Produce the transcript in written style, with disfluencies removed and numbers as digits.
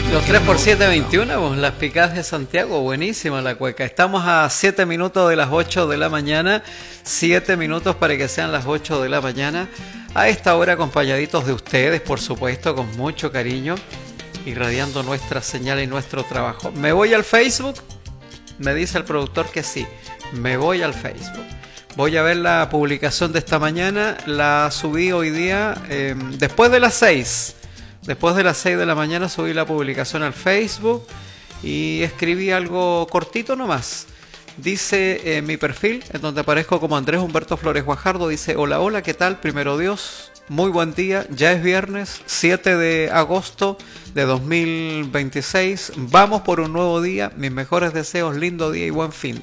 Los 3 por 7 21, pues, las picadas de Santiago, buenísima la cueca. Estamos a 7 minutos de las 8 de la mañana, 7 minutos para que sean las 8 de la mañana. A esta hora acompañaditos de ustedes, por supuesto, con mucho cariño, irradiando nuestra señal y nuestro trabajo. ¿Me voy al Facebook? Me dice el productor que sí, me voy al Facebook. Voy a ver la publicación de esta mañana, la subí hoy día después de las 6. Después de las 6 de la mañana subí la publicación al Facebook y escribí algo cortito nomás. Dice mi perfil, en donde aparezco como Andrés Humberto Flores Guajardo, dice: hola, hola, ¿qué tal? Primero Dios, muy buen día, ya es viernes, 7 de agosto de 2026. Vamos por un nuevo día, mis mejores deseos, lindo día y buen fin.